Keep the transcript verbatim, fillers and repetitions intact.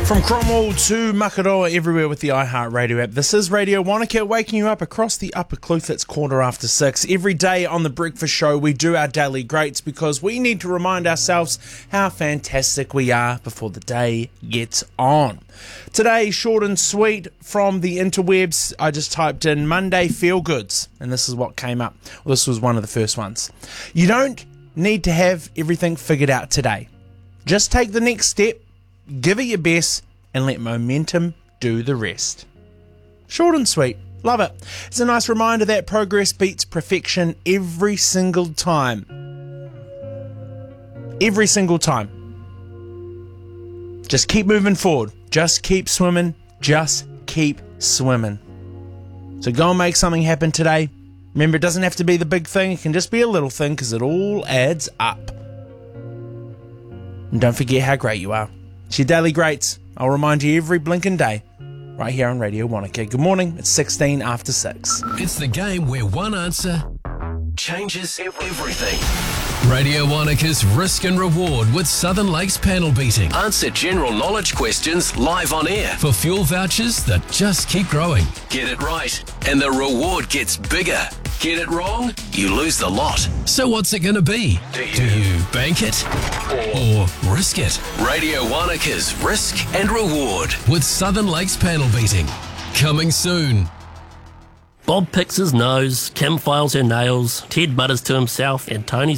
From Cromwell to Makaroa, everywhere with the iHeartRadio app. This is Radio Wanaka, waking you up across the Upper Cluth. It's quarter after six. Every day on The Breakfast Show, we do our daily greats because we need to remind ourselves how fantastic we are before the day gets on. Today, short and sweet from the interwebs. I just typed in Monday Feel Goods, and this is what came up. Well, this was one of the first ones. You don't need to have everything figured out today. Just take the next step, give it your best, and let momentum do the rest. Short and sweet. Love it. It's a nice reminder that progress beats perfection every single time. Every single time. Just keep moving forward. Just keep swimming. Just keep swimming. So go and make something happen today. Remember, it doesn't have to be the big thing. It can just be a little thing because it all adds up. And don't forget how great you are. It's your daily greats. I'll remind you every blinking day, right here on Radio Wanaka. Good morning, it's sixteen after six. It's the game where one answer changes everything. Radio Wanaka's Risk and Reward with Southern Lakes panel beating. Answer general knowledge questions live on air for fuel vouchers that just keep growing. Get it right, and the reward gets bigger. Get it wrong, you lose the lot. So what's it going to be? Do you, Do you bank it or risk it? Radio Wanaka's Risk and Reward with Southern Lakes panel beating. Coming soon. Bob picks his nose, Kim files her nails, Ted mutters to himself, and Tony's